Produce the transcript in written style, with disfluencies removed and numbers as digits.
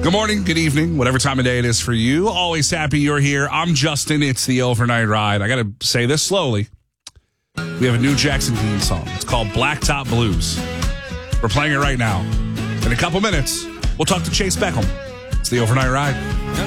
Good morning, good evening, whatever time of day it is for you. Always happy you're here. I'm Justin. It's the Overnight Ride. I got to say this slowly. We have a new Jackson Dean song. It's called Blacktop Blues. We're playing it right now. In a couple minutes, we'll talk to Chase Beckham. It's the Overnight Ride.